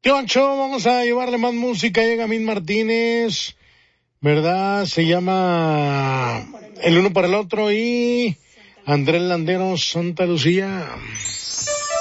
¿Qué ocho? Vamos a llevarle más música. Llega Min Martínez, ¿verdad? Se llama El Uno para el Otro y Andrés Landeros, Santa Lucía.